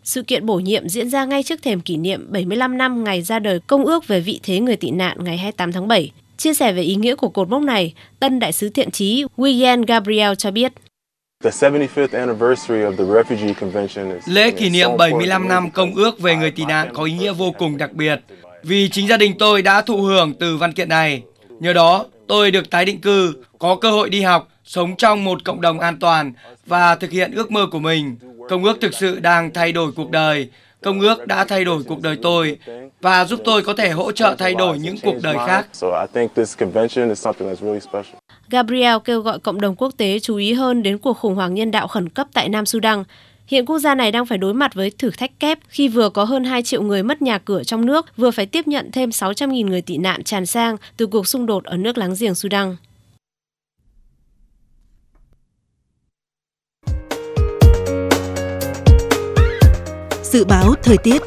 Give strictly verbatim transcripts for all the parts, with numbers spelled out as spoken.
Sự kiện bổ nhiệm diễn ra ngay trước thềm kỷ niệm bảy mươi lăm năm ngày ra đời Công ước về vị thế người tị nạn ngày hai mươi tám tháng bảy. Chia sẻ về ý nghĩa của cột mốc này, tân đại sứ thiện chí William Gabriel cho biết. Lễ kỷ niệm bảy mươi lăm năm Công ước về người tị nạn có ý nghĩa vô cùng đặc biệt, vì chính gia đình tôi đã thụ hưởng từ văn kiện này. Nhờ đó, tôi được tái định cư, có cơ hội đi học, sống trong một cộng đồng an toàn và thực hiện ước mơ của mình. Công ước thực sự đang thay đổi cuộc đời. Công ước đã thay đổi cuộc đời tôi và giúp tôi có thể hỗ trợ thay đổi những cuộc đời khác. Gabriel kêu gọi cộng đồng quốc tế chú ý hơn đến cuộc khủng hoảng nhân đạo khẩn cấp tại Nam Sudan. Hiện quốc gia này đang phải đối mặt với thử thách kép khi vừa có hơn hai triệu người mất nhà cửa trong nước, vừa phải tiếp nhận thêm sáu trăm nghìn người tị nạn tràn sang từ cuộc xung đột ở nước láng giềng Sudan. Dự báo thời tiết.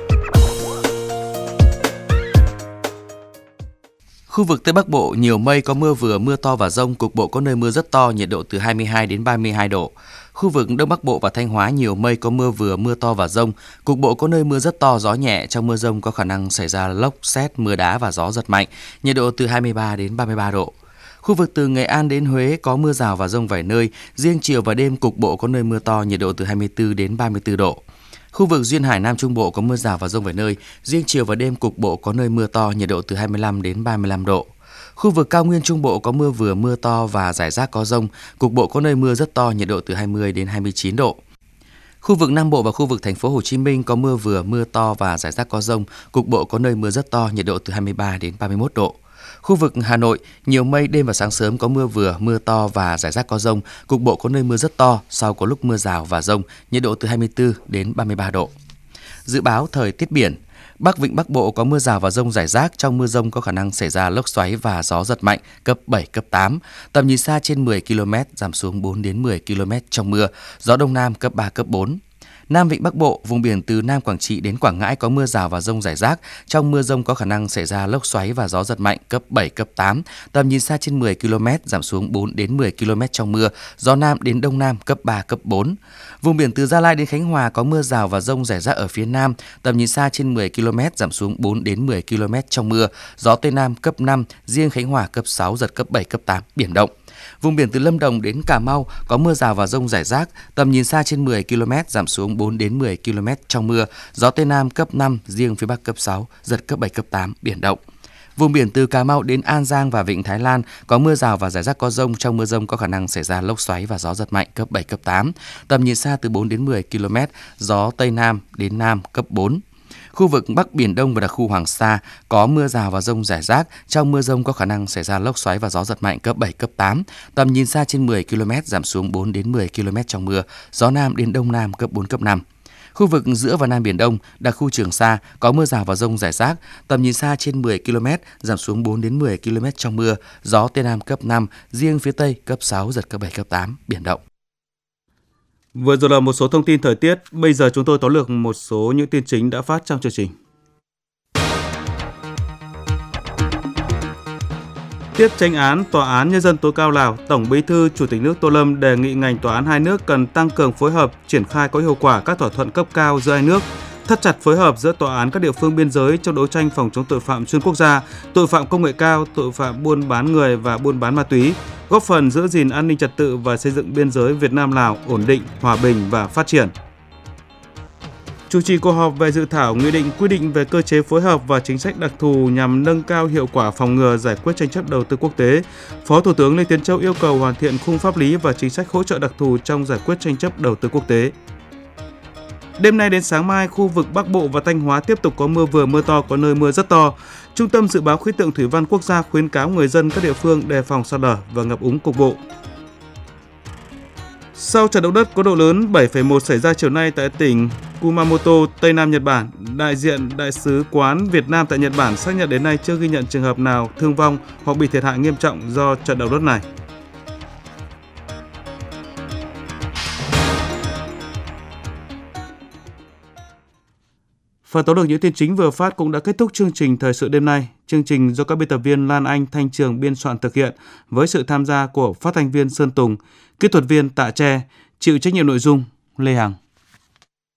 Khu vực Tây Bắc Bộ nhiều mây, có mưa vừa, mưa to và dông, cục bộ có nơi mưa rất to, nhiệt độ từ hai mươi hai đến ba mươi hai độ. Khu vực Đông Bắc Bộ và Thanh Hóa nhiều mây, có mưa vừa, mưa to và dông, cục bộ có nơi mưa rất to, gió nhẹ, trong mưa dông có khả năng xảy ra lốc, sét, mưa đá và gió giật mạnh, nhiệt độ từ hai mươi ba đến ba mươi ba độ. Khu vực từ Nghệ An đến Huế có mưa rào và dông vài nơi, riêng chiều và đêm cục bộ có nơi mưa to, nhiệt độ từ hai mươi tư đến ba mươi tư độ. Khu vực duyên hải Nam Trung Bộ có mưa rào và dông vài nơi, riêng chiều và đêm cục bộ có nơi mưa to, nhiệt độ từ hai mươi lăm đến ba mươi lăm độ. Khu vực cao nguyên Trung Bộ có mưa vừa, mưa to và rải rác có dông, cục bộ có nơi mưa rất to, nhiệt độ từ hai mươi đến hai mươi chín độ. Khu vực Nam Bộ và khu vực thành phố Hồ Chí Minh có mưa vừa, mưa to và rải rác có dông, cục bộ có nơi mưa rất to, nhiệt độ từ hai mươi ba đến ba mươi mốt độ. Khu vực Hà Nội nhiều mây, đêm và sáng sớm có mưa vừa, mưa to và rải rác có dông, cục bộ có nơi mưa rất to, sau có lúc mưa rào và dông, nhiệt độ từ hai mươi tư đến ba mươi ba độ. Dự báo thời tiết biển. Bắc Vịnh Bắc Bộ có mưa rào và dông rải rác, trong mưa dông có khả năng xảy ra lốc xoáy và gió giật mạnh cấp bảy, cấp tám, tầm nhìn xa trên mười ki lô mét, giảm xuống bốn đến mười ki lô mét trong mưa, gió Đông Nam cấp ba, cấp bốn. Nam Vịnh Bắc Bộ, vùng biển từ Nam Quảng Trị đến Quảng Ngãi có mưa rào và dông rải rác, trong mưa dông có khả năng xảy ra lốc xoáy và gió giật mạnh cấp bảy, cấp tám, tầm nhìn xa trên mười ki lô mét, giảm xuống bốn đến mười ki lô mét trong mưa, gió Nam đến Đông Nam cấp ba, cấp bốn. Vùng biển từ Gia Lai đến Khánh Hòa có mưa rào và dông rải rác ở phía Nam, tầm nhìn xa trên mười ki lô mét, giảm xuống bốn đến mười ki lô mét trong mưa, gió Tây Nam cấp năm, riêng Khánh Hòa cấp sáu, giật cấp bảy, cấp tám, biển động. Vùng biển từ Lâm Đồng đến Cà Mau có mưa rào và dông rải rác, tầm nhìn xa trên mười ki lô mét, giảm xuống bốn đến mười ki lô mét trong mưa, gió Tây Nam cấp năm, riêng phía Bắc cấp sáu, giật cấp bảy, cấp tám, biển động. Vùng biển từ Cà Mau đến An Giang và Vịnh Thái Lan có mưa rào và rải rác có dông, trong mưa dông có khả năng xảy ra lốc xoáy và gió giật mạnh cấp bảy, cấp tám, tầm nhìn xa từ bốn đến mười ki lô mét, gió Tây Nam đến Nam cấp bốn. Khu vực Bắc Biển Đông và đặc khu Hoàng Sa có mưa rào và dông rải rác, trong mưa dông có khả năng xảy ra lốc xoáy và gió giật mạnh cấp bảy, cấp tám, tầm nhìn xa trên mười ki lô mét, giảm xuống bốn đến mười ki lô mét trong mưa, gió Nam đến Đông Nam cấp bốn, cấp năm. Khu vực giữa và Nam Biển Đông, đặc khu Trường Sa có mưa rào và dông rải rác, tầm nhìn xa trên mười ki lô mét, giảm xuống bốn đến mười ki lô mét trong mưa, gió Tây Nam cấp năm, riêng phía Tây cấp sáu, giật cấp bảy, cấp tám, biển động. Vừa rồi là một số thông tin thời tiết, bây giờ chúng tôi tóm lược một số những tin chính đã phát trong chương trình. Tiếp tranh án Tòa án Nhân dân tối cao Lào, Tổng Bí thư Chủ tịch nước Tô Lâm đề nghị ngành tòa án hai nước cần tăng cường phối hợp, triển khai có hiệu quả các thỏa thuận cấp cao giữa hai nước, thắt chặt phối hợp giữa tòa án các địa phương biên giới trong đấu tranh phòng chống tội phạm xuyên quốc gia, tội phạm công nghệ cao, tội phạm buôn bán người và buôn bán ma túy, góp phần giữ gìn an ninh trật tự và xây dựng biên giới Việt Nam-Lào ổn định, hòa bình và phát triển. Chủ trì cuộc họp về dự thảo nghị định quy định về cơ chế phối hợp và chính sách đặc thù nhằm nâng cao hiệu quả phòng ngừa giải quyết tranh chấp đầu tư quốc tế, Phó Thủ tướng Lê Tiến Châu yêu cầu hoàn thiện khung pháp lý và chính sách hỗ trợ đặc thù trong giải quyết tranh chấp đầu tư quốc tế. Đêm nay đến sáng mai, khu vực Bắc Bộ và Thanh Hóa tiếp tục có mưa vừa mưa to, có nơi mưa rất to. Trung tâm Dự báo Khí tượng Thủy văn Quốc gia khuyến cáo người dân các địa phương đề phòng sạt lở và ngập úng cục bộ. Sau trận động đất có độ lớn bảy phẩy một xảy ra chiều nay tại tỉnh Kumamoto, Tây Nam Nhật Bản, đại diện Đại sứ quán Việt Nam tại Nhật Bản xác nhận đến nay chưa ghi nhận trường hợp nào thương vong hoặc bị thiệt hại nghiêm trọng do trận động đất này. Phần tóm lược những tin chính vừa phát cũng đã kết thúc chương trình Thời sự đêm nay. Chương trình do các biên tập viên Lan Anh, Thanh Trường biên soạn thực hiện với sự tham gia của phát thanh viên Sơn Tùng, kỹ thuật viên Tạ Tre, chịu trách nhiệm nội dung Lê Hằng.